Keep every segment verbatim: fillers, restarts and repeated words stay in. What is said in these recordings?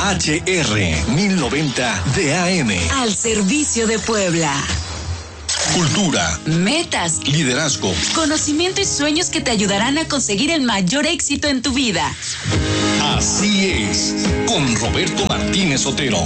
H R mil noventa de A M. Al servicio de Puebla. Cultura, metas, liderazgo, conocimiento y sueños que te ayudarán a conseguir el mayor éxito en tu vida. Así es, con Roberto Martínez Otero.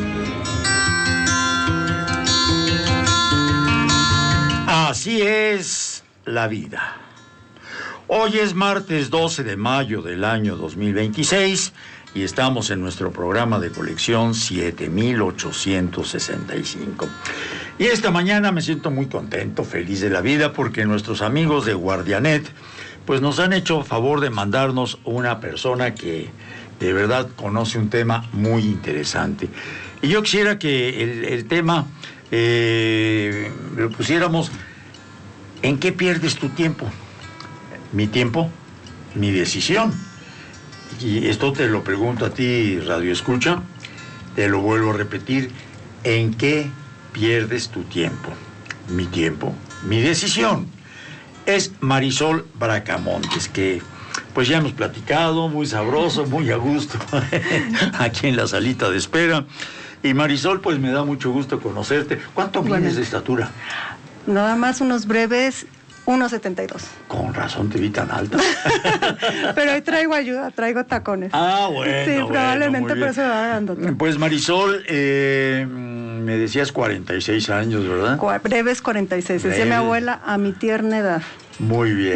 Así es la vida. Hoy es martes doce de mayo del año dos mil veintiséis y estamos en nuestro programa de colección siete mil ochocientos sesenta y cinco. Y esta mañana me siento muy contento, feliz de la vida, porque nuestros amigos de Guardianet pues nos han hecho favor de mandarnos una persona que de verdad conoce un tema muy interesante. Y yo quisiera que el, el tema eh, lo pusiéramos: ¿en qué pierdes tu tiempo? Mi tiempo, mi decisión. Y esto te lo pregunto a ti, Radio Escucha, te lo vuelvo a repetir: ¿en qué pierdes tu tiempo? Mi tiempo, mi decisión. Es Marisol Bracamontes, que pues ya hemos platicado, muy sabroso, muy a gusto, aquí en la salita de espera. Y Marisol, pues me da mucho gusto conocerte. ¿Cuánto Bueno, mides de estatura? Nada más unos breves uno setenta y dos. Con razón te vi tan alta. Pero hoy traigo ayuda, traigo tacones. Ah, bueno. Sí, bueno, probablemente muy por eso me va dando. Pues Marisol, eh, me decías cuarenta y seis años, ¿verdad? Cua- breves cuarenta y seis, decía Breves. mi abuela, a mi tierna edad. Muy bien.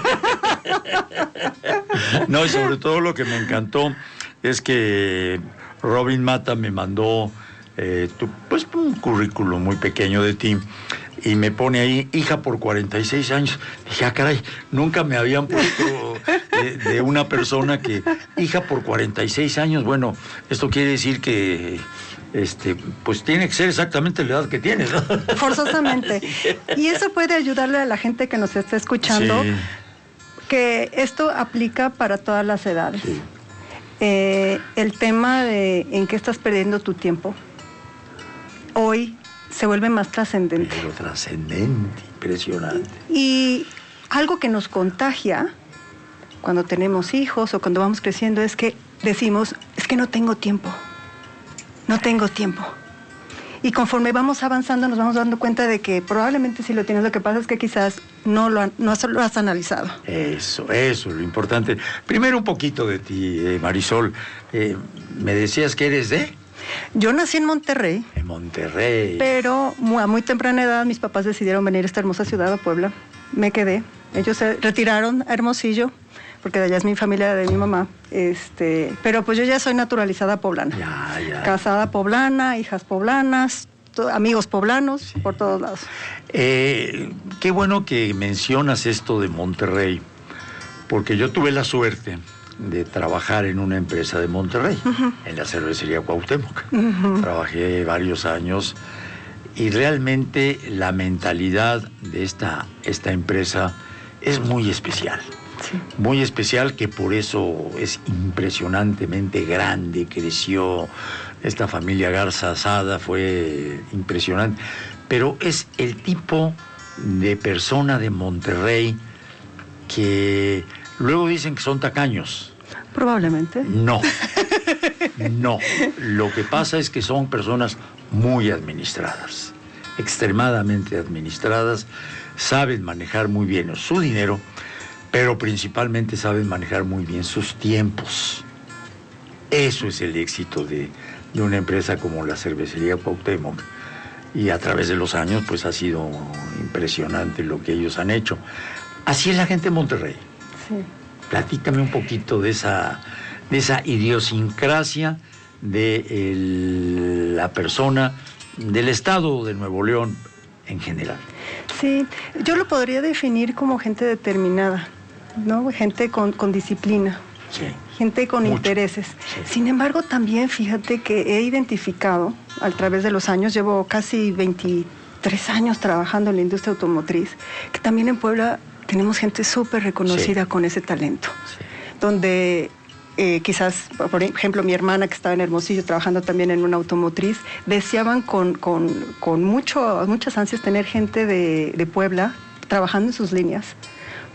No, y sobre todo lo que me encantó es que Robin Mata me mandó eh, tu, pues un currículum muy pequeño de ti. Y me pone ahí, hija por cuarenta y seis años. Dije, ah, caray, nunca me habían puesto de, de una persona que, hija por cuarenta y seis años. Bueno, esto quiere decir que, este, pues tiene que ser exactamente la edad que tienes, ¿no? Forzosamente. Y eso puede ayudarle a la gente que nos está escuchando, Sí. que esto aplica para todas las edades. Sí. Eh, el tema de en qué estás perdiendo tu tiempo, hoy se vuelve más trascendente. Pero trascendente, impresionante. Y algo que nos contagia cuando tenemos hijos o cuando vamos creciendo es que decimos, es que no tengo tiempo, no tengo tiempo. Y conforme vamos avanzando nos vamos dando cuenta de que probablemente sí lo tienes, lo que pasa es que quizás no lo, han- no lo has analizado. Eso, eso, lo importante. Primero un poquito de ti, eh, Marisol. Eh, me decías que eres de... Yo nací en Monterrey, En Monterrey. pero mu- a muy temprana edad mis papás decidieron venir a esta hermosa ciudad, a Puebla. Me quedé. Ellos se retiraron a Hermosillo, porque de allá es mi familia, de mi mamá. Este, pero pues yo ya soy naturalizada poblana. Ya, ya. Casada poblana, hijas poblanas, to- amigos poblanos, Sí. por todos lados. Eh, qué bueno que mencionas esto de Monterrey, porque yo tuve la suerte de trabajar en una empresa de Monterrey, uh-huh. en la cervecería Cuauhtémoc. Uh-huh. Trabajé varios años y realmente la mentalidad de esta, esta empresa es muy especial. Sí. Muy especial, que por eso es impresionantemente grande, creció. Esta familia Garza Asada fue impresionante. Pero es el tipo de persona de Monterrey que luego dicen que son tacaños. Probablemente. No, no. Lo que pasa es que son personas muy administradas, extremadamente administradas, saben manejar muy bien su dinero, pero principalmente saben manejar muy bien sus tiempos. Eso es el éxito de, de una empresa como la cervecería Cuauhtémoc. Y a través de los años, pues ha sido impresionante lo que ellos han hecho. Así es la gente de Monterrey. Sí. Platícame un poquito de esa, de esa idiosincrasia de el, la persona del estado de Nuevo León en general. Sí, yo lo podría definir como gente determinada, ¿no? Gente con, con disciplina. Sí. Gente con Mucho. intereses. Sí. Sin embargo, también fíjate que he identificado a través de los años, llevo casi veintitrés años trabajando en la industria automotriz, que también en Puebla tenemos gente súper reconocida, sí, con ese talento. Sí. Donde eh, quizás, por ejemplo, mi hermana que estaba en Hermosillo trabajando también en una automotriz, deseaban con, con, con mucho, muchas ansias tener gente de, de Puebla trabajando en sus líneas,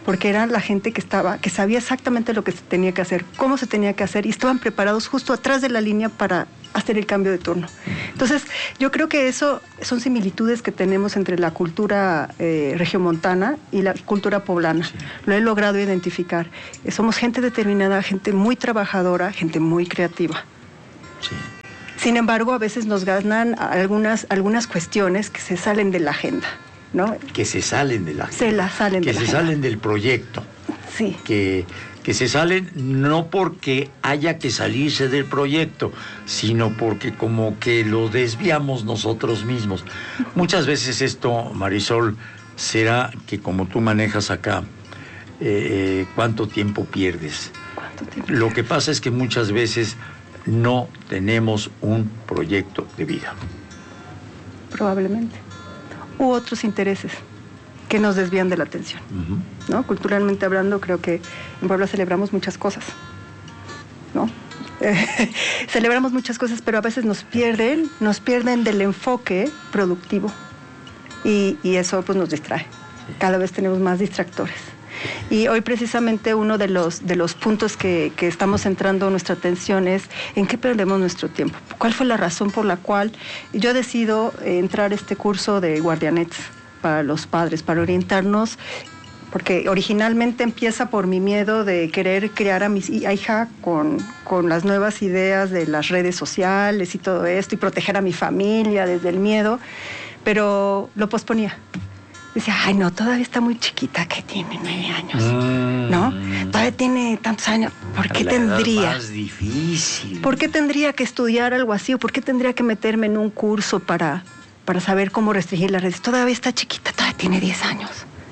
porque era la gente que estaba, que sabía exactamente lo que se tenía que hacer, cómo se tenía que hacer, y estaban preparados justo atrás de la línea para hacer el cambio de turno. Entonces, yo creo que eso son similitudes que tenemos entre la cultura eh, regiomontana y la cultura poblana. Sí. Lo he logrado identificar. Somos gente determinada, gente muy trabajadora, gente muy creativa. Sí. Sin embargo, a veces nos ganan algunas, algunas cuestiones que se salen de la agenda, ¿no? Que se salen de la agenda. Se la salen que de la se agenda. salen del proyecto. Sí. Que, que se salen no porque haya que salirse del proyecto, sino porque como que lo desviamos nosotros mismos. Muchas veces esto, Marisol, será que como tú manejas acá, eh, ¿cuánto tiempo pierdes? ¿Cuánto tiempo Lo pierdes? que pasa es que muchas veces no tenemos un proyecto de vida. Probablemente. U otros intereses que nos desvían de la atención. Uh-huh. ¿No? Culturalmente hablando, creo que en Puebla celebramos muchas cosas, ¿no? Eh, celebramos muchas cosas, pero a veces nos pierden, nos pierden del enfoque productivo. Y, y eso pues nos distrae. Cada vez tenemos más distractores. Y hoy precisamente uno de los, de los puntos que, que estamos centrando nuestra atención es en qué perdemos nuestro tiempo. ¿Cuál fue la razón por la cual yo decido entrar a este curso de guardianetes para los padres, para orientarnos? Porque originalmente empieza por mi miedo de querer criar a mi hija con, con las nuevas ideas de las redes sociales y todo esto, y proteger a mi familia desde el miedo, pero lo posponía. Decía, ay, no, todavía está muy chiquita, que tiene nueve años, mm. ¿no? Todavía tiene tantos años, ¿por qué la tendría? Edad más difícil. ¿Por qué tendría que estudiar algo así? ¿O por qué tendría que meterme en un curso para, para saber cómo restringir las redes? Todavía está chiquita, todavía tiene diez años.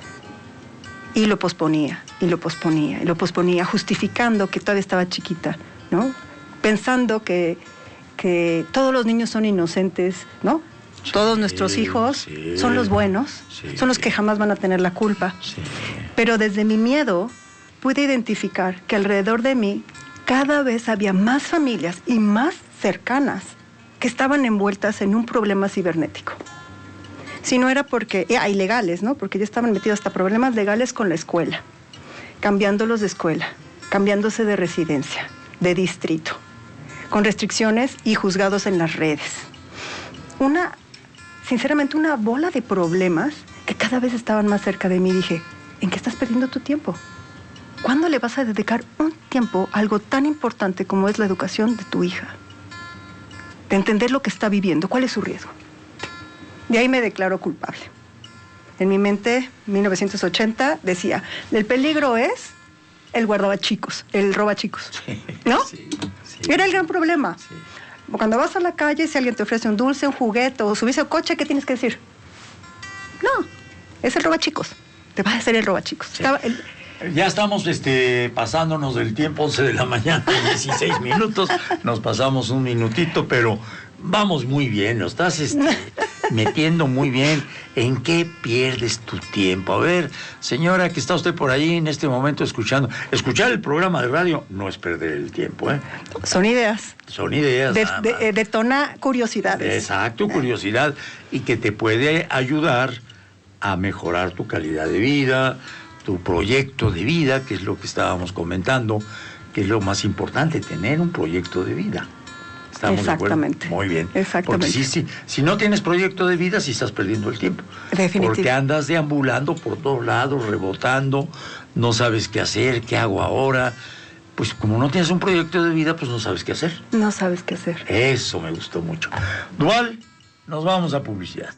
Y lo posponía, y lo posponía, y lo posponía, justificando que todavía estaba chiquita, ¿no? Pensando que, que todos los niños son inocentes, ¿no? Sí, todos nuestros hijos sí, son los buenos, sí, son los que jamás van a tener la culpa. Sí. Pero desde mi miedo pude identificar que alrededor de mí cada vez había más familias y más cercanas que estaban envueltas en un problema cibernético. Si no era porque, eh, ilegales, ¿no? Porque ya estaban metidos hasta problemas legales con la escuela, cambiándolos de escuela, cambiándose de residencia, de distrito, con restricciones y juzgados en las redes. Una... Sinceramente, una bola de problemas que cada vez estaban más cerca de mí. Dije, ¿en qué estás perdiendo tu tiempo? ¿Cuándo le vas a dedicar un tiempo a algo tan importante como es la educación de tu hija? De entender lo que está viviendo, cuál es su riesgo. De ahí me declaro culpable. En mi mente, mil novecientos ochenta, decía, el peligro es el guardabachicos, el robachicos, sí, ¿no? Sí, sí. Era el gran problema. Sí. Cuando vas a la calle, si alguien te ofrece un dulce, un juguete o subirse al coche, ¿qué tienes que decir? No, es el robachicos. Te vas a hacer el robachicos. Sí. El... Ya estamos este, pasándonos del tiempo, once de la mañana, dieciséis minutos. Nos pasamos un minutito, pero vamos muy bien. Lo estás este, metiendo muy bien. ¿En qué pierdes tu tiempo? A ver, señora, que está usted por ahí en este momento escuchando. Escuchar el programa de radio no es perder el tiempo, ¿eh? Son ideas. Son ideas. De, nada de, más. eh, detona curiosidades. Exacto, curiosidad. Y que te puede ayudar a mejorar tu calidad de vida, tu proyecto de vida, que es lo que estábamos comentando, que es lo más importante, tener un proyecto de vida. ¿Estamos Exactamente. de acuerdo? Muy bien. Exactamente. Porque si, si, si no tienes proyecto de vida, sí estás perdiendo el tiempo. Definitivo. Porque andas deambulando por todos lados, rebotando, no sabes qué hacer, qué hago ahora. Pues como no tienes un proyecto de vida, pues no sabes qué hacer. No sabes qué hacer. Eso me gustó mucho. Dual, nos vamos a publicidad.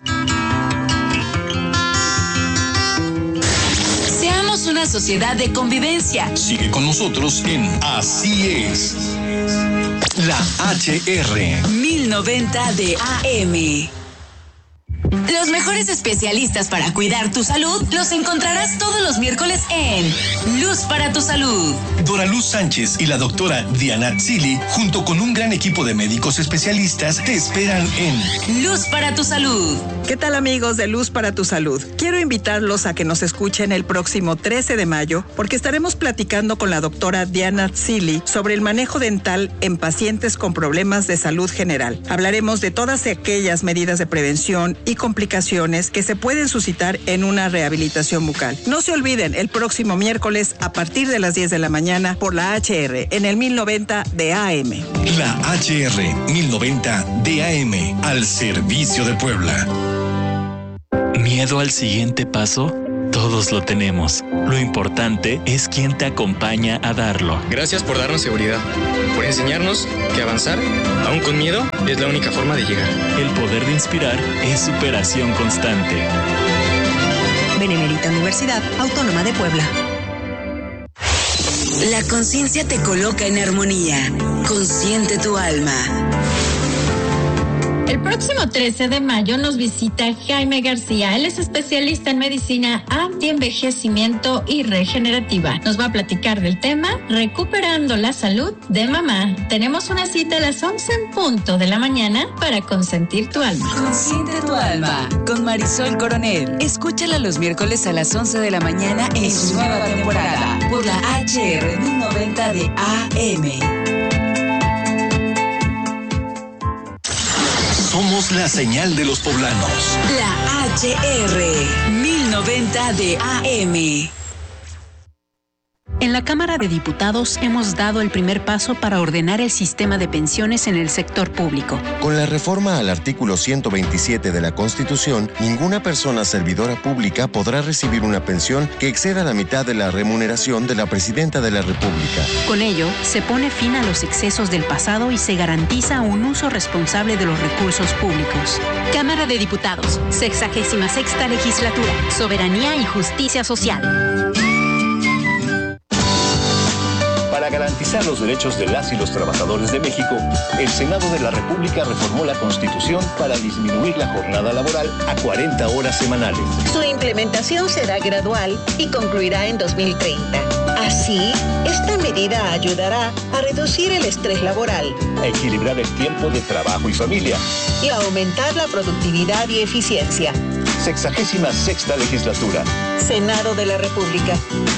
Seamos una sociedad de convivencia. Sigue con nosotros en Así es. La H R. mil noventa de A M. Los mejores especialistas para cuidar tu salud los encontrarás todos los miércoles en Luz para tu Salud. Dora Luz Sánchez y la doctora Diana Tzili, junto con un gran equipo de médicos especialistas, te esperan en Luz para tu Salud. ¿Qué tal, amigos de Luz para tu Salud? Quiero invitarlos a que nos escuchen el próximo trece de mayo, porque estaremos platicando con la doctora Diana Tzili sobre el manejo dental en pacientes con problemas de salud general. Hablaremos de todas aquellas medidas de prevención y y complicaciones que se pueden suscitar en una rehabilitación bucal. No se olviden, el próximo miércoles a partir de las diez de la mañana por la H R en el mil noventa de A M. La H R mil noventa de A M, al servicio de Puebla. ¿Miedo al siguiente paso? Todos lo tenemos. Lo importante es quién te acompaña a darlo. Gracias por darnos seguridad, por enseñarnos que avanzar, aún con miedo, es la única forma de llegar. El poder de inspirar es superación constante. Benemérita Universidad Autónoma de Puebla. La conciencia te coloca en armonía. Consciente tu alma. El próximo trece de mayo nos visita Jaime García. Él es especialista en medicina antienvejecimiento y regenerativa. Nos va a platicar del tema Recuperando la salud de mamá. Tenemos una cita a las once en punto de la mañana para consentir tu alma. Consiente tu alma con Marisol Coronel. Escúchala los miércoles a las once de la mañana en su nueva temporada por la H R mil noventa de A M. Somos la señal de los poblanos. La H R mil noventa de A M. En la Cámara de Diputados hemos dado el primer paso para ordenar el sistema de pensiones en el sector público. Con la reforma al artículo ciento veintisiete de la Constitución, ninguna persona servidora pública podrá recibir una pensión que exceda la mitad de la remuneración de la Presidenta de la República. Con ello, se pone fin a los excesos del pasado y se garantiza un uso responsable de los recursos públicos. Cámara de Diputados, sexagésima sexta legislatura, Soberanía y Justicia Social. Para garantizar los derechos de las y los trabajadores de México, el Senado de la República reformó la Constitución para disminuir la jornada laboral a cuarenta horas semanales. Su implementación será gradual y concluirá en dos mil treinta. Así, esta medida ayudará a reducir el estrés laboral, a equilibrar el tiempo de trabajo y familia y a aumentar la productividad y eficiencia. Sexagésima sexta legislatura. Senado de la República.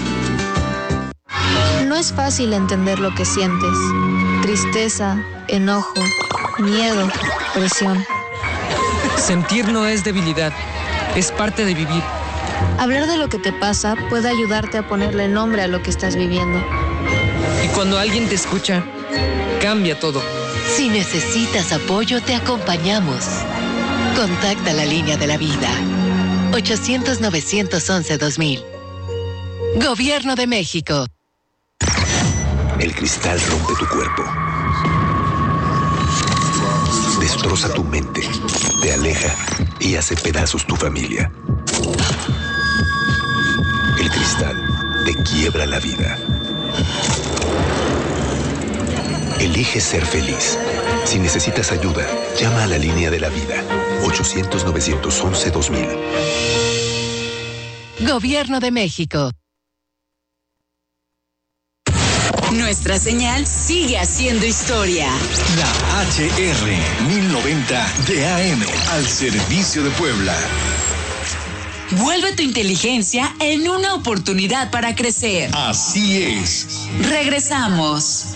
No es fácil entender lo que sientes. Tristeza, enojo, miedo, presión. Sentir no es debilidad, es parte de vivir. Hablar de lo que te pasa puede ayudarte a ponerle nombre a lo que estás viviendo. Y cuando alguien te escucha, cambia todo. Si necesitas apoyo, te acompañamos. Contacta la línea de la vida. ochocientos, novecientos once, dos mil. Gobierno de México. El cristal rompe tu cuerpo. Destroza tu mente, te aleja y hace pedazos tu familia. El cristal te quiebra la vida. Elige ser feliz. Si necesitas ayuda, llama a la línea de la vida. ochocientos, novecientos once, dos mil. Gobierno de México. Nuestra señal sigue haciendo historia. La H R mil noventa de A M, al servicio de Puebla. Vuelve tu inteligencia en una oportunidad para crecer. Así es. Regresamos.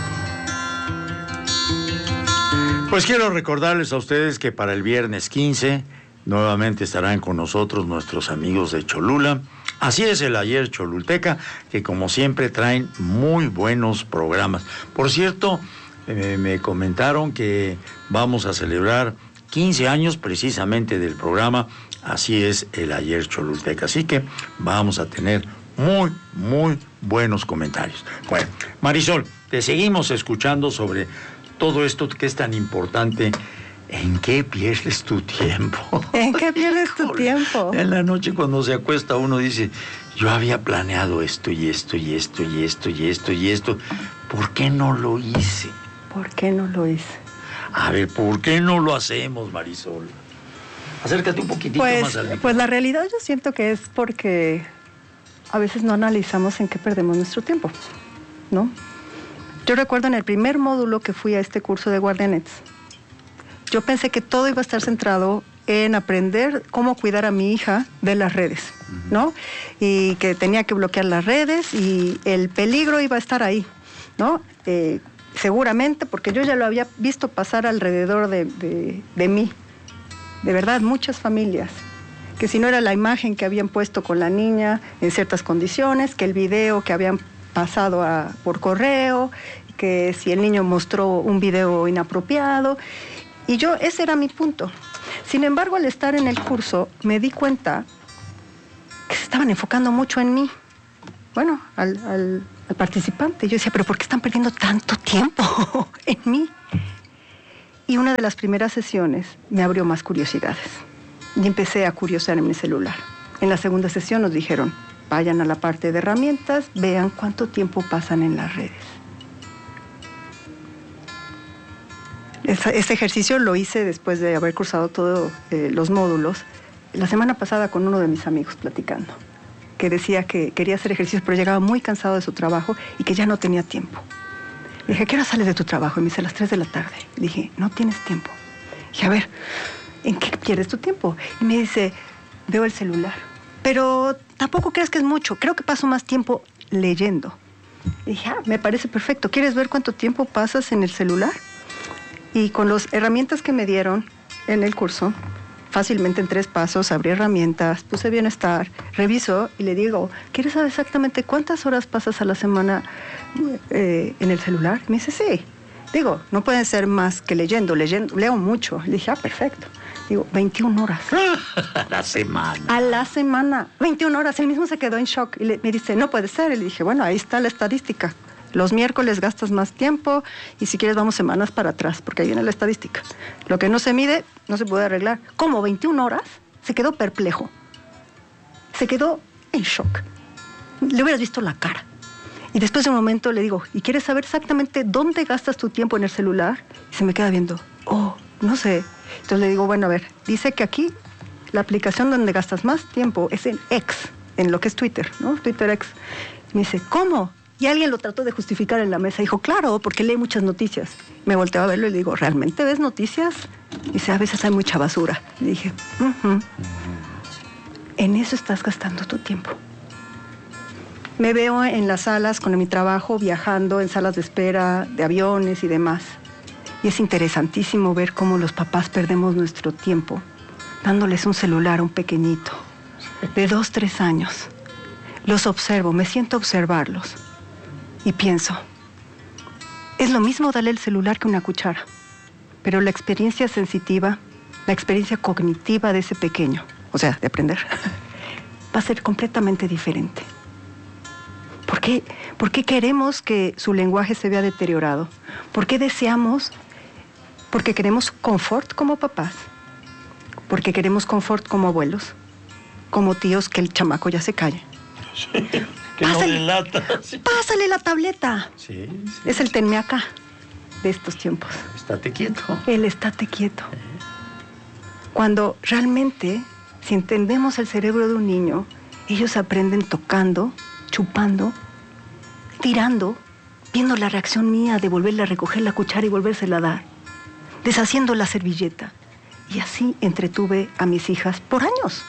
Pues quiero recordarles a ustedes que para el viernes quince nuevamente estarán con nosotros nuestros amigos de Cholula. Así es el Ayer Cholulteca, que como siempre traen muy buenos programas. Por cierto, eh, me comentaron que vamos a celebrar quince años precisamente del programa Así es el Ayer Cholulteca. Así que vamos a tener muy, muy buenos comentarios. Bueno, Marisol, te seguimos escuchando sobre todo esto que es tan importante. ¿En qué pierdes tu tiempo? ¿En qué pierdes tu tiempo? En la noche cuando se acuesta uno dice, yo había planeado esto y esto y esto y esto y esto y esto. ¿Por qué no lo hice? ¿Por qué no lo hice? A ver, ¿por qué no lo hacemos, Marisol? Acércate un poquitito pues, más al micrófono. Pues la realidad yo siento que es porque a veces no analizamos en qué perdemos nuestro tiempo, ¿no? Yo recuerdo en el primer módulo que fui a este curso de Guardianettes, yo pensé que todo iba a estar centrado en aprender cómo cuidar a mi hija de las redes, ¿no? Y que tenía que bloquear las redes y el peligro iba a estar ahí, ¿no? Eh, seguramente, porque yo ya lo había visto pasar alrededor de, de, de mí, de verdad, muchas familias, que si no era la imagen que habían puesto con la niña en ciertas condiciones, que el video que habían pasado a, por correo, que si el niño mostró un video inapropiado. Y yo, ese era mi punto. Sin embargo, al estar en el curso, me di cuenta que se estaban enfocando mucho en mí. Bueno, al, al, al participante. Yo decía, ¿pero por qué están perdiendo tanto tiempo en mí? Y una de las primeras sesiones me abrió más curiosidades. Y empecé a curiosar en mi celular. En la segunda sesión nos dijeron, vayan a la parte de herramientas, vean cuánto tiempo pasan en las redes. Ese ejercicio lo hice después de haber cursado todos eh, los módulos. La semana pasada con uno de mis amigos platicando, que decía que quería hacer ejercicios, pero llegaba muy cansado de su trabajo y que ya no tenía tiempo. Le dije, ¿a qué hora sales de tu trabajo? Y me dice, a las tres de la tarde. Le dije, no tienes tiempo. Le dije, a ver, ¿en qué pierdes tu tiempo? Y me dice, veo el celular. Pero tampoco creas que es mucho. Creo que paso más tiempo leyendo. Y dije, ah, me parece perfecto. ¿Quieres ver cuánto tiempo pasas en el celular? Y con las herramientas que me dieron en el curso, fácilmente en tres pasos, abrí herramientas, puse bienestar, reviso y le digo, ¿quieres saber exactamente cuántas horas pasas a la semana eh, en el celular? Y me dice, sí. Digo, no pueden ser más que leyendo, leyendo, leo mucho. Le dije, ah, perfecto. Digo, veintiuna horas. A la semana. A la semana. veintiuna horas. Él mismo se quedó en shock y le, me dice, no puede ser. Y le dije, bueno, ahí está la estadística. Los miércoles gastas más tiempo y si quieres vamos semanas para atrás, porque ahí viene la estadística. Lo que no se mide, no se puede arreglar. ¿Cómo? ¿veintiuna horas? Se quedó perplejo. Se quedó en shock. Le hubieras visto la cara. Y después de un momento le digo, ¿y quieres saber exactamente dónde gastas tu tiempo en el celular? Y se me queda viendo, oh, no sé. Entonces le digo, bueno, a ver, dice que aquí la aplicación donde gastas más tiempo es en X, en lo que es Twitter, ¿no? Twitter X. Y me dice, ¿cómo? Y alguien lo trató de justificar en la mesa. Dijo, claro, porque lee muchas noticias. Me volteo a verlo y le digo, ¿realmente ves noticias? Y dice, a veces hay mucha basura. Le dije, uh-huh. En eso estás gastando tu tiempo. Me veo en las salas con mi trabajo, viajando en salas de espera, de aviones y demás. Y es interesantísimo ver cómo los papás perdemos nuestro tiempo dándoles un celular a un pequeñito de dos, tres años. Los observo, me siento a observarlos. Y pienso, es lo mismo darle el celular que una cuchara, pero la experiencia sensitiva, la experiencia cognitiva de ese pequeño, o sea, de aprender, va a ser completamente diferente. ¿Por qué, ¿Por qué queremos que su lenguaje se vea deteriorado? ¿Por qué deseamos? Porque queremos confort como papás, porque queremos confort como abuelos, como tíos, que el chamaco ya se calle. Sí. Que pásale, no delata. Sí. Pásale la tableta. Sí, sí, es el tenme acá de estos tiempos. Estate quieto. El estate quieto. Sí. Cuando realmente, si entendemos el cerebro de un niño, ellos aprenden tocando, chupando, tirando, viendo la reacción mía de volverle a recoger la cuchara y volvérsela a dar, deshaciendo la servilleta. Y así entretuve a mis hijas por años.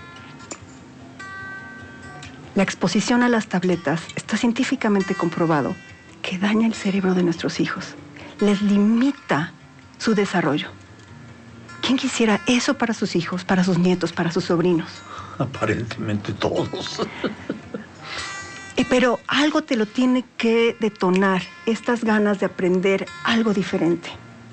La exposición a las tabletas está científicamente comprobado que daña el cerebro de nuestros hijos, les limita su desarrollo. ¿Quién quisiera eso para sus hijos, para sus nietos, para sus sobrinos? Aparentemente todos. Pero algo te lo tiene que detonar, estas ganas de aprender algo diferente.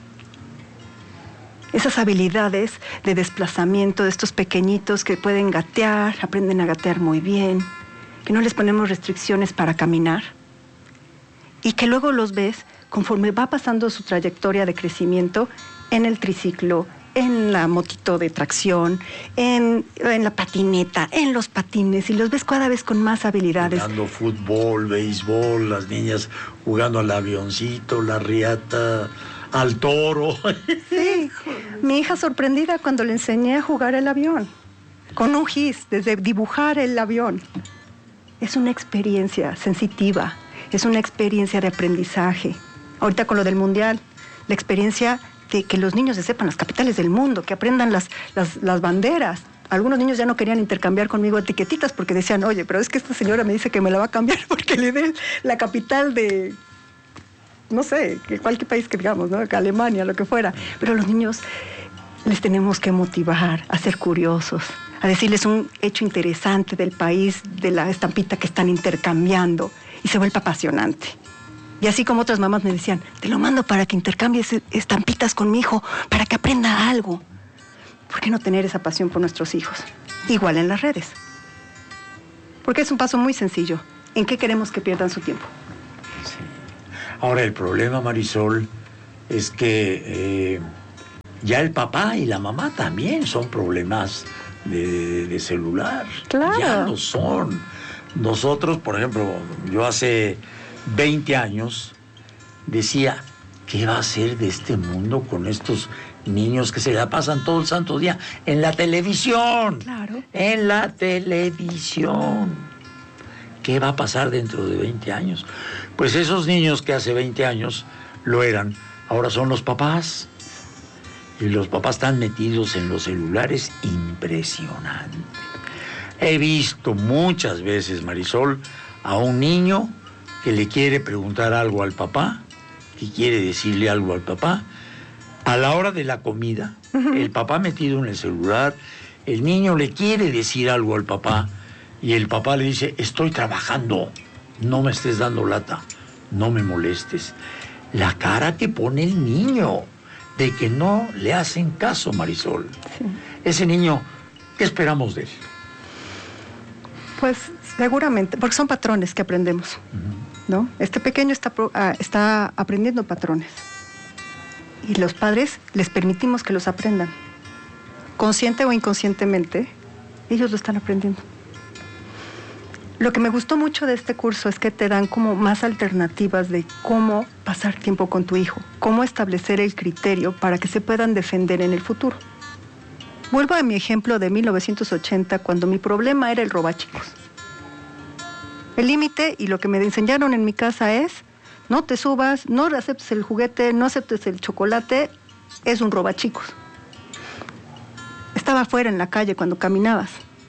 Esas habilidades de desplazamiento de estos pequeñitos que pueden gatear, aprenden a gatear muy bien, que no les ponemos restricciones para caminar y que luego los ves conforme va pasando su trayectoria de crecimiento en el triciclo, en la motito de tracción, en, en la patineta, en los patines, y los ves cada vez con más habilidades. Jugando fútbol, béisbol, las niñas jugando al avioncito, la riata, al toro. Sí, mi hija sorprendida cuando le enseñé a jugar el avión, con un gis, desde dibujar el avión. Es una experiencia sensitiva, es una experiencia de aprendizaje. Ahorita con lo del mundial, la experiencia de que los niños se sepan las capitales del mundo, que aprendan las, las, las banderas. Algunos niños ya no querían intercambiar conmigo etiquetitas porque decían, oye, pero es que esta señora me dice que me la va a cambiar porque le dé la capital de, no sé, cualquier país que digamos, ¿no? Alemania, lo que fuera. Pero los niños Les tenemos que motivar a ser curiosos, a decirles un hecho interesante del país, de la estampita que están intercambiando, y se vuelve apasionante. Y así como otras mamás me decían, te lo mando para que intercambies estampitas con mi hijo, para que aprenda algo. ¿Por qué no tener esa pasión por nuestros hijos? Igual en las redes. Porque es un paso muy sencillo. ¿En qué queremos que pierdan su tiempo? Sí. Ahora, el problema, Marisol, es que eh, ya el papá y la mamá también son problemas de, de, de celular. Claro. Ya lo son. Nosotros, por ejemplo, yo hace veinte años decía, ¿qué va a hacer de este mundo con estos niños que se la pasan todo el santo día en la televisión? Claro. En la televisión. ¿Qué va a pasar dentro de veinte años? Pues esos niños que hace veinte años lo eran, ahora son los papás. Y los papás están metidos en los celulares, impresionante. He visto muchas veces, Marisol, a un niño que le quiere preguntar algo al papá, que quiere decirle algo al papá, a la hora de la comida, uh-huh. el papá metido en el celular, el niño le quiere decir algo al papá, y el papá le dice, estoy trabajando, no me estés dando lata, no me molestes. La cara que pone el niño de que no le hacen caso, Marisol. Sí. Ese niño, ¿qué esperamos de él? Pues seguramente, porque son patrones que aprendemos, uh-huh. ¿no? Este pequeño está, uh, está aprendiendo patrones. Y los padres les permitimos que los aprendan. Consciente o inconscientemente, ellos lo están aprendiendo. Lo que me gustó mucho de este curso es que te dan como más alternativas de cómo pasar tiempo con tu hijo, cómo establecer el criterio para que se puedan defender en el futuro. Vuelvo a mi ejemplo de mil novecientos ochenta, cuando mi problema era el robachicos. El límite y lo que me enseñaron en mi casa es, no te subas, no aceptes el juguete, no aceptes el chocolate, es un robachicos. Estaba afuera en la calle cuando caminabas.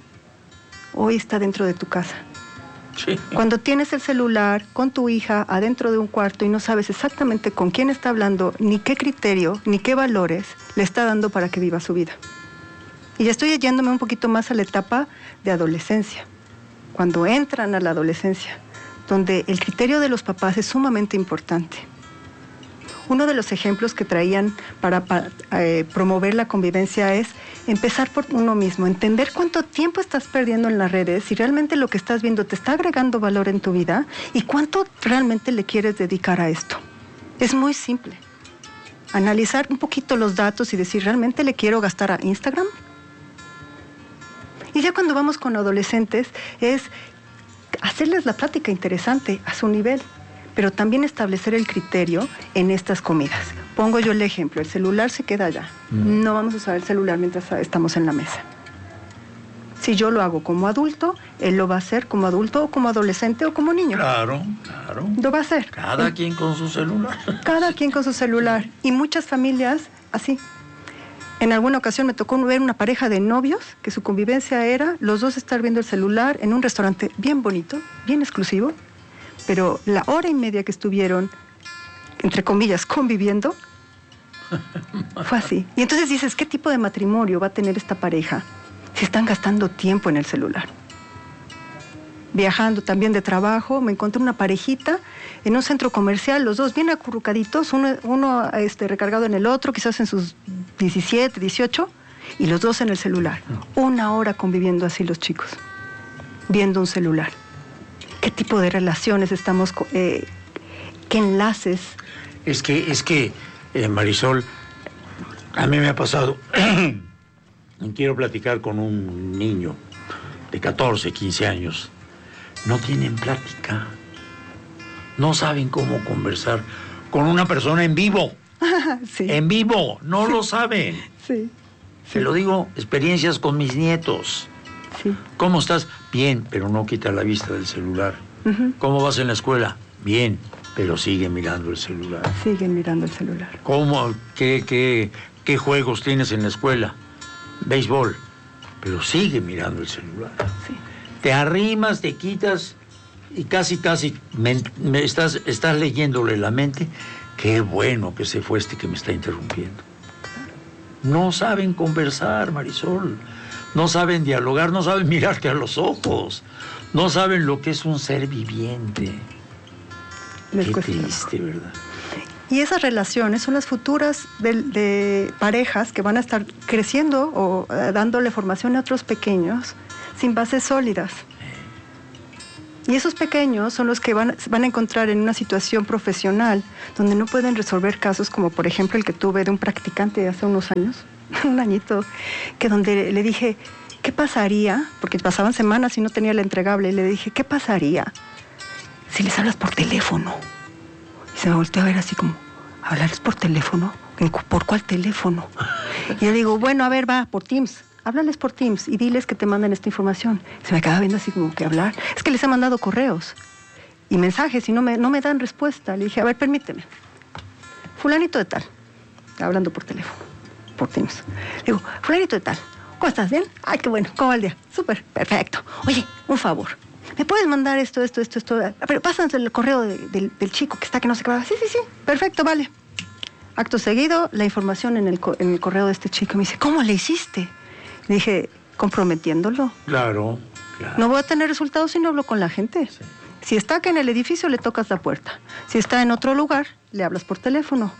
Hoy está dentro de tu casa. Sí. Cuando tienes el celular con tu hija adentro de un cuarto y no sabes exactamente con quién está hablando, ni qué criterio, ni qué valores le está dando para que viva su vida. Y ya estoy yéndome un poquito más a la etapa de adolescencia, cuando entran a la adolescencia, donde el criterio de los papás es sumamente importante. Uno de los ejemplos que traían para, para eh, promover la convivencia es empezar por uno mismo, entender cuánto tiempo estás perdiendo en las redes, si realmente lo que estás viendo te está agregando valor en tu vida y cuánto realmente le quieres dedicar a esto. Es muy simple. Analizar un poquito los datos y decir, ¿realmente le quiero gastar a Instagram? Y ya cuando vamos con adolescentes es hacerles la plática interesante a su nivel, pero también establecer el criterio en estas comidas. Pongo yo el ejemplo, el celular se queda allá. Mm. No vamos a usar el celular mientras estamos en la mesa. Si yo lo hago como adulto, él lo va a hacer como adulto o como adolescente o como niño. Claro, claro. Lo va a hacer. Cada ¿Eh? quien con su celular. Cada quien con su celular. Y muchas familias así. En alguna ocasión me tocó ver una pareja de novios que su convivencia era los dos estar viendo el celular en un restaurante bien bonito, bien exclusivo, pero la hora y media que estuvieron, entre comillas, conviviendo, fue así. Y entonces dices, ¿qué tipo de matrimonio va a tener esta pareja si están gastando tiempo en el celular? Viajando también de trabajo, me encontré una parejita en un centro comercial, los dos bien acurrucaditos, uno, uno este, recargado en el otro, quizás en sus diecisiete, dieciocho, y los dos en el celular. Una hora conviviendo así los chicos, viendo un celular. ¿Qué tipo de relaciones estamos, eh, qué enlaces? Es que, es que, eh, Marisol, a mí me ha pasado, quiero platicar con un niño de catorce, quince años, no tienen plática, no saben cómo conversar con una persona en vivo, sí. en vivo, no sí. lo saben. Sí. Te lo digo, experiencias con mis nietos. Sí. ¿Cómo estás? Bien, pero no quita la vista del celular. Uh-huh. ¿Cómo vas en la escuela? Bien, pero sigue mirando el celular. Siguen mirando el celular. ¿Cómo? ¿Qué, qué, qué juegos tienes en la escuela? Béisbol, pero sigue mirando el celular. Sí. Te arrimas, te quitas y casi, casi me, me estás, estás leyéndole la mente. Qué bueno que se fue este que me está interrumpiendo. no saben conversar, Marisol, no saben dialogar, no saben mirarte a los ojos, no saben lo que es un ser viviente. Les Qué cuesta. triste, ¿verdad? Y esas relaciones son las futuras de, de parejas que van a estar creciendo o eh, dándole formación a otros pequeños sin bases sólidas. Y esos pequeños son los que van, van a encontrar en una situación profesional donde no pueden resolver casos como por ejemplo el que tuve de un practicante hace unos años, un añito, que donde le dije, ¿qué pasaría? Porque pasaban semanas y no tenía el entregable. Y le dije, ¿qué pasaría si les hablas por teléfono? Y se me volteó a ver así como, ¿hablarles por teléfono? ¿Por cuál teléfono? Y yo digo, bueno, a ver, va, por Teams. Háblales por Teams y diles que te manden esta información. Se me quedaba viendo así como que hablar. Es que les he mandado correos y mensajes y no me, no me dan respuesta. Le dije, a ver, permíteme. Fulanito de tal, hablando por teléfono, por Teams. Le digo, fulanito de tal, ¿cómo estás? ¿Bien? Ay, qué bueno, ¿cómo va el día? Súper, perfecto. Oye, un favor. ¿Me puedes mandar esto, esto, esto, esto? Pero pásame el correo de, de, del chico que está, que no sé qué va. Sí, sí, sí, perfecto, vale. Acto seguido, la información en el, en el correo de este chico. Me dice, ¿cómo le hiciste? Le dije, comprometiéndolo. Claro, claro. No voy a tener resultados si no hablo con la gente. Sí. Si está acá en el edificio, le tocas la puerta. Si está en otro lugar, le hablas por teléfono.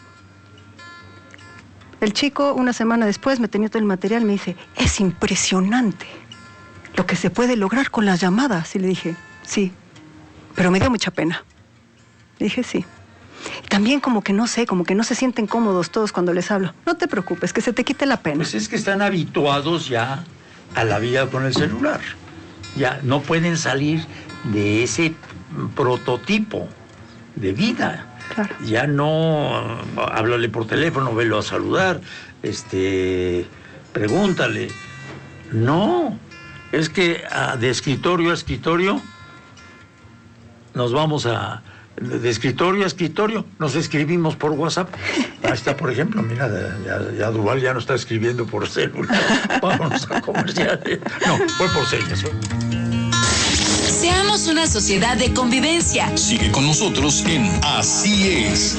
El chico, una semana después, me tenía todo el material y me dice, es impresionante lo que se puede lograr con las llamadas. Y le dije, sí, pero me dio mucha pena. Le dije, sí. Y también como que no sé, como que no se sienten cómodos todos cuando les hablo. No te preocupes, que se te quite la pena. Pues es que están habituados ya a la vida con el celular. Ya no pueden salir de ese prototipo de vida. Claro. Ya no, háblale por teléfono, velo a saludar, este, pregúntale. No, es que a, de escritorio a escritorio nos vamos a... De escritorio a escritorio, nos escribimos por WhatsApp. Ahí está, por ejemplo, mira, ya, ya Duval ya no está escribiendo por celular. Vámonos a comerciales. No, fue por señas. Seamos una sociedad de convivencia. Sigue con nosotros en Así es.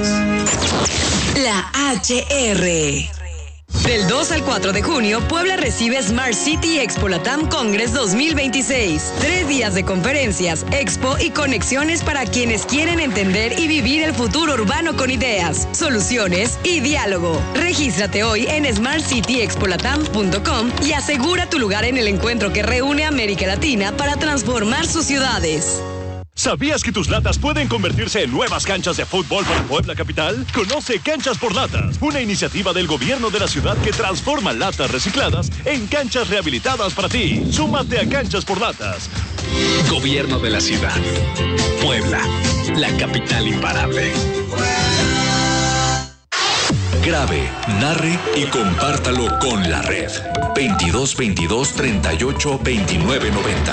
La H R. Del dos al cuatro de junio, Puebla recibe Smart City Expo Latam Congress dos mil veintiséis. Tres días de conferencias, expo y conexiones para quienes quieren entender y vivir el futuro urbano con ideas, soluciones y diálogo. Regístrate hoy en smart city expo latam punto com y asegura tu lugar en el encuentro que reúne a América Latina para transformar sus ciudades. ¿Sabías que tus latas pueden convertirse en nuevas canchas de fútbol para Puebla Capital? Conoce Canchas por Latas, una iniciativa del gobierno de la ciudad que transforma latas recicladas en canchas rehabilitadas para ti. Súmate a Canchas por Latas. Gobierno de la ciudad. Puebla, la capital imparable. Grabe, narre y compártalo con la red. veintidós veintidós treinta y ocho veintinueve noventa.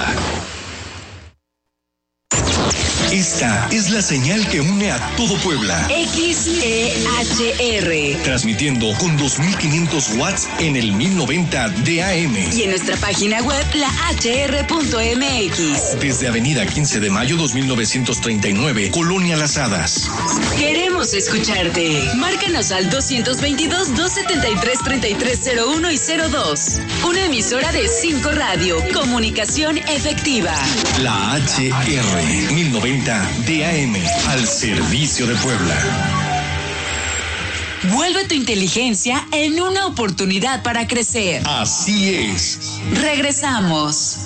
Esta es la señal que une a todo Puebla. X E H R. Transmitiendo con dos mil quinientos watts en el mil noventa de A M. Y en nuestra página web, la H R punto M X. Desde Avenida quince de mayo dos mil novecientos treinta y nueve, Colonia Las Hadas. Queremos escucharte. Márcanos al dos dos dos, dos siete tres, tres tres cero uno y cero dos. Una emisora de cinco Radio. Comunicación efectiva. La H R mil noventa de A M, al servicio de Puebla. Vuelve tu inteligencia en una oportunidad para crecer. Así es. Regresamos.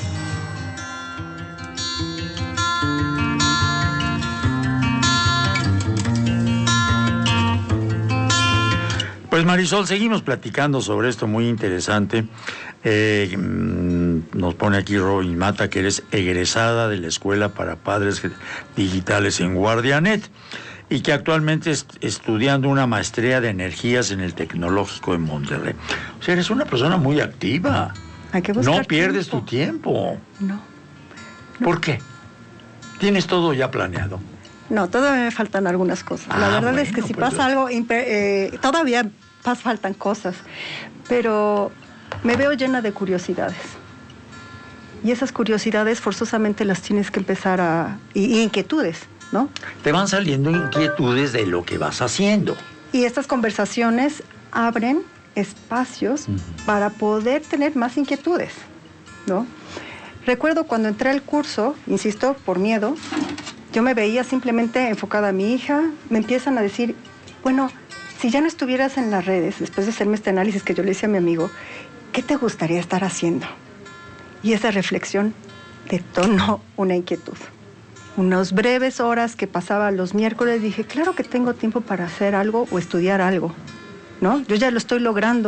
Pues Marisol, seguimos platicando sobre esto muy interesante. Eh, nos pone aquí Robin Mata que eres egresada de la Escuela para Padres Digitales en Guardianet y que actualmente es estudiando una maestría de energías en el Tecnológico de Monterrey. O sea, eres una persona muy activa. Hay que buscar no pierdes tiempo. tu tiempo. No. no. ¿Por qué? ¿Tienes todo ya planeado? No, todavía me faltan algunas cosas. Ah, la verdad bueno, es que si pues pasa algo, eh, todavía pas, faltan cosas, pero me veo llena de curiosidades. Y esas curiosidades forzosamente las tienes que empezar a... y, y inquietudes, ¿no? Te van saliendo inquietudes de lo que vas haciendo. Y estas conversaciones abren espacios uh-huh. para poder tener más inquietudes, ¿no? Recuerdo cuando entré al curso, insisto, por miedo, yo me veía simplemente enfocada a mi hija, me empiezan a decir, bueno, si ya no estuvieras en las redes, después de hacerme este análisis que yo le hice a mi amigo, ¿qué te gustaría estar haciendo? Y esa reflexión detonó una inquietud. Unas breves horas que pasaba los miércoles, dije, claro que tengo tiempo para hacer algo o estudiar algo, ¿no? Yo ya lo estoy logrando.